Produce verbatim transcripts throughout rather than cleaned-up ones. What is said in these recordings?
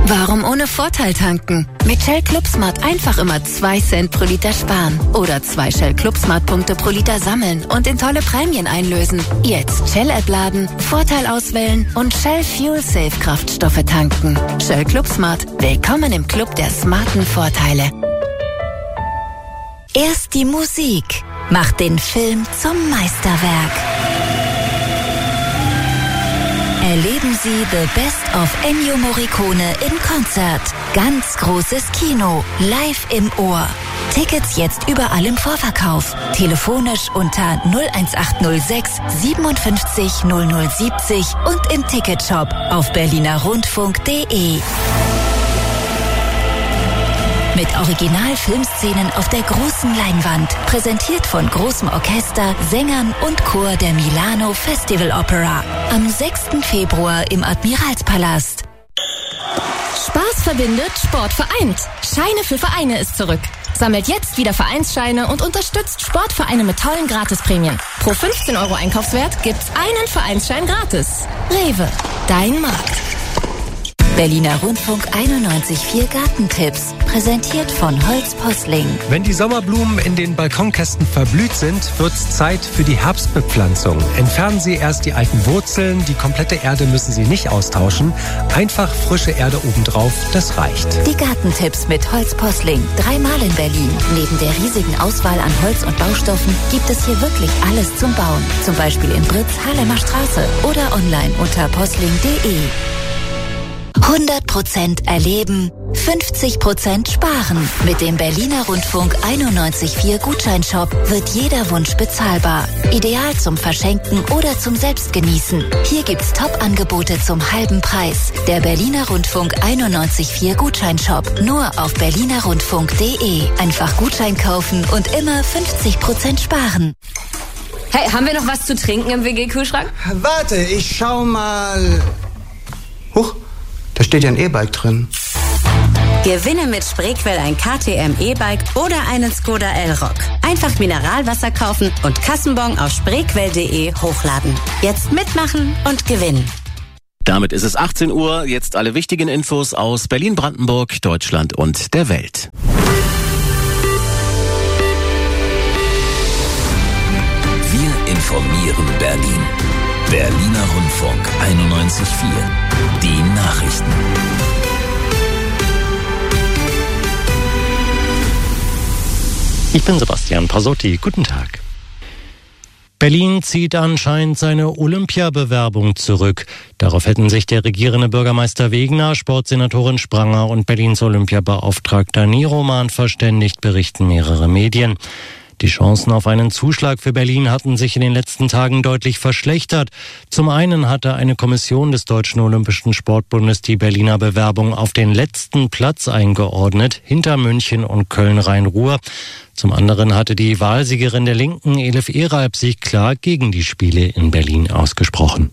Warum ohne Vorteil tanken? Mit Shell Club Smart einfach immer zwei Cent pro Liter sparen. Oder zwei Shell Club Smart Punkte pro Liter sammeln und in tolle Prämien einlösen. Jetzt Shell-App laden, Vorteil auswählen und Shell Fuel Safe Kraftstoffe tanken. Shell Club Smart. Willkommen im Club der smarten Vorteile. Erst die Musik macht den Film zum Meisterwerk. Erleben Sie The Best of Ennio Morricone in Konzert. Ganz großes Kino, live im Ohr. Tickets jetzt überall im Vorverkauf. Telefonisch unter null eins acht null sechs siebenundfünfzig null null siebzig und im Ticketshop auf berliner rundfunk punkt de. Mit Original-Filmszenen auf der großen Leinwand. Präsentiert von großem Orchester, Sängern und Chor der Milano Festival Opera. Am sechsten Februar im Admiralspalast. Spaß verbindet, Sport vereint. Scheine für Vereine ist zurück. Sammelt jetzt wieder Vereinsscheine und unterstützt Sportvereine mit tollen Gratisprämien. Pro fünfzehn Euro Einkaufswert gibt's einen Vereinsschein gratis. Rewe, dein Markt. Berliner Rundfunk einundneunzig Komma vier Gartentipps. Präsentiert von Holz Posling. Wenn die Sommerblumen in den Balkonkästen verblüht sind, wird's Zeit für die Herbstbepflanzung. Entfernen Sie erst die alten Wurzeln, die komplette Erde müssen Sie nicht austauschen. Einfach frische Erde obendrauf, das reicht. Die Gartentipps mit Holz Posling. Dreimal in Berlin. Neben der riesigen Auswahl an Holz und Baustoffen gibt es hier wirklich alles zum Bauen. Zum Beispiel in Britz, Harlemer Straße oder online unter posling punkt de. hundert Prozent erleben, fünfzig Prozent sparen. Mit dem Berliner Rundfunk einundneunzig Komma vier Gutscheinshop wird jeder Wunsch bezahlbar. Ideal zum Verschenken oder zum Selbstgenießen. Hier gibt's Top-Angebote zum halben Preis. Der Berliner Rundfunk einundneunzig Komma vier Gutscheinshop. Nur auf berliner rundfunk punkt de. Einfach Gutschein kaufen und immer fünfzig Prozent sparen. Hey, haben wir noch was zu trinken im W G-Kühlschrank? Warte, ich schau mal. Huch. Da steht ja ein E-Bike drin. Gewinne mit Spreequell ein K T M E-Bike oder einen Skoda Elrock. Einfach Mineralwasser kaufen und Kassenbon auf spreequell punkt de hochladen. Jetzt mitmachen und gewinnen. Damit ist es achtzehn Uhr. Jetzt alle wichtigen Infos aus Berlin, Brandenburg, Deutschland und der Welt. Wir informieren Berlin. Berliner Rundfunk einundneunzig Komma vier. Die Nachrichten. Ich bin Sebastian Pasotti. Guten Tag. Berlin zieht anscheinend seine Olympiabewerbung zurück. Darauf hätten sich der regierende Bürgermeister Wegner, Sportsenatorin Spranger und Berlins Olympiabeauftragter Nieroman verständigt, berichten mehrere Medien. Die Chancen auf einen Zuschlag für Berlin hatten sich in den letzten Tagen deutlich verschlechtert. Zum einen hatte eine Kommission des Deutschen Olympischen Sportbundes die Berliner Bewerbung auf den letzten Platz eingeordnet, hinter München und Köln-Rhein-Ruhr. Zum anderen hatte die Wahlsiegerin der Linken, Elif Eralp, sich klar gegen die Spiele in Berlin ausgesprochen.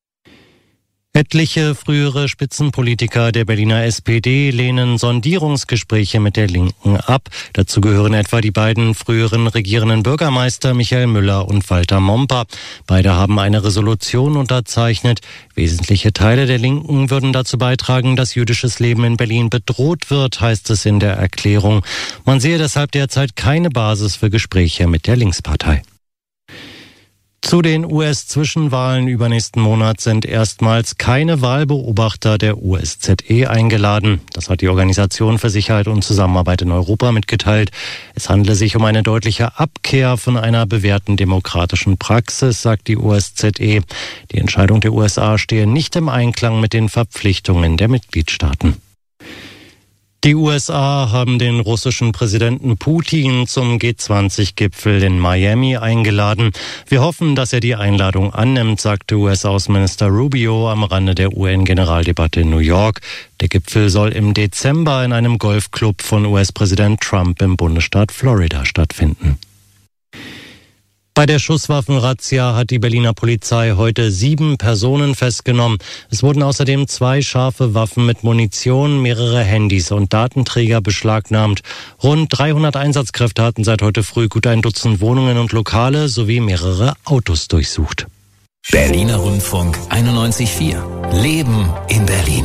Etliche frühere Spitzenpolitiker der Berliner S P D lehnen Sondierungsgespräche mit der Linken ab. Dazu gehören etwa die beiden früheren regierenden Bürgermeister Michael Müller und Walter Momper. Beide haben eine Resolution unterzeichnet. Wesentliche Teile der Linken würden dazu beitragen, dass jüdisches Leben in Berlin bedroht wird, heißt es in der Erklärung. Man sehe deshalb derzeit keine Basis für Gespräche mit der Linkspartei. Zu den U S-Zwischenwahlen übernächsten Monat sind erstmals keine Wahlbeobachter der O S Z E eingeladen. Das hat die Organisation für Sicherheit und Zusammenarbeit in Europa mitgeteilt. Es handle sich um eine deutliche Abkehr von einer bewährten demokratischen Praxis, sagt die O S Z E. Die Entscheidung der U S A stehe nicht im Einklang mit den Verpflichtungen der Mitgliedstaaten. Die U S A haben den russischen Präsidenten Putin zum G zwanzig Gipfel in Miami eingeladen. Wir hoffen, dass er die Einladung annimmt, sagte U S-Außenminister Rubio am Rande der U N-Generaldebatte in New York. Der Gipfel soll im Dezember in einem Golfclub von U S-Präsident Trump im Bundesstaat Florida stattfinden. Bei der Schusswaffenrazzia hat die Berliner Polizei heute sieben Personen festgenommen. Es wurden außerdem zwei scharfe Waffen mit Munition, mehrere Handys und Datenträger beschlagnahmt. Rund dreihundert Einsatzkräfte hatten seit heute früh gut ein Dutzend Wohnungen und Lokale sowie mehrere Autos durchsucht. Berliner Rundfunk einundneunzig Komma vier. Leben in Berlin.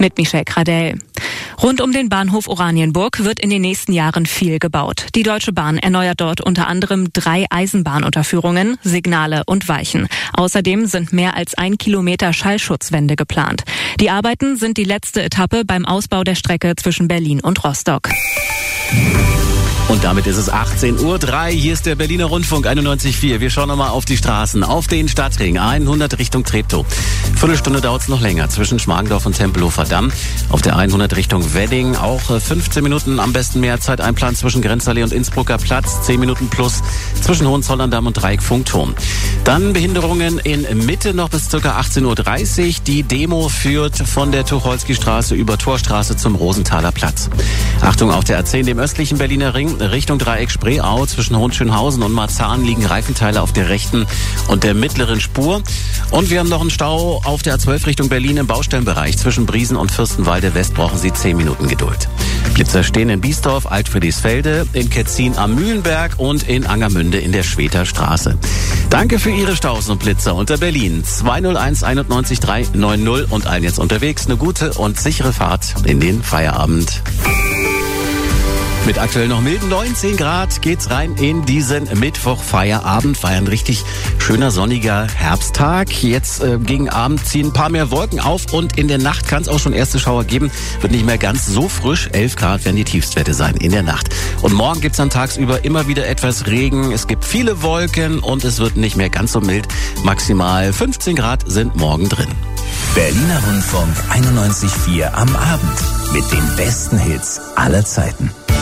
Mit Michelle Kradell. Rund um den Bahnhof Oranienburg wird in den nächsten Jahren viel gebaut. Die Deutsche Bahn erneuert dort unter anderem drei Eisenbahnunterführungen, Signale und Weichen. Außerdem sind mehr als ein Kilometer Schallschutzwände geplant. Die Arbeiten sind die letzte Etappe beim Ausbau der Strecke zwischen Berlin und Rostock. Und damit ist es achtzehn Uhr drei. Hier ist der Berliner Rundfunk einundneunzig Komma vier. Wir schauen nochmal auf die Straßen, auf den Stadtring. hundert Richtung Treptow. Viertelstunde dauert es noch länger zwischen Schmargendorf und Tempelhofer Damm. Auf der hundert Richtung Wedding auch fünfzehn Minuten, am besten mehr Zeit einplanen zwischen Grenzallee und Innsbrucker Platz. zehn Minuten plus zwischen Hohenzollern-Damm und Dreieck-Funkturm. Dann Behinderungen in Mitte noch bis ca. achtzehn Uhr dreißig. Die Demo führt von der Tucholsky-Straße über Torstraße zum Rosenthaler Platz. Achtung, auf der A zehn, dem östlichen Berliner Ring, Richtung Dreieck Spreeau zwischen Hohenschönhausen und Marzahn liegen Reifenteile auf der rechten und der mittleren Spur. Und wir haben noch einen Stau auf der A zwölf Richtung Berlin im Baustellenbereich. Zwischen Briesen und Fürstenwalde West brauchen Sie zehn Minuten Geduld. Blitzer stehen in Biesdorf, Altfriedrichsfelde, in Ketzin am Mühlenberg und in Angermünde in der Schweter Straße. Danke für Ihre Staus und Blitzer unter Berlin. zwei null eins einundneunzig drei neun null und allen jetzt unterwegs eine gute und sichere Fahrt in den Feierabend. Mit aktuell noch milden neunzehn Grad geht's rein in diesen Mittwoch-Feierabend. War ein richtig schöner sonniger Herbsttag. Jetzt äh, gegen Abend ziehen ein paar mehr Wolken auf und in der Nacht kann es auch schon erste Schauer geben. Wird nicht mehr ganz so frisch. elf Grad werden die Tiefstwerte sein in der Nacht. Und morgen gibt's dann tagsüber immer wieder etwas Regen. Es gibt viele Wolken und es wird nicht mehr ganz so mild. Maximal fünfzehn Grad sind morgen drin. Berliner Rundfunk einundneunzig Komma vier am Abend mit den besten Hits aller Zeiten.